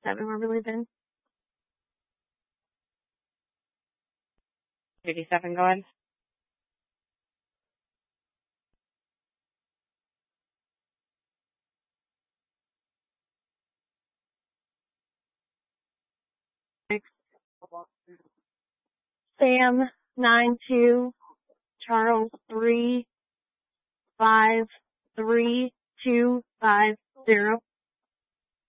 7 where we leave in. 87, go ahead. Sam 92, Charles 3, 5, 3, 2, 5, 0.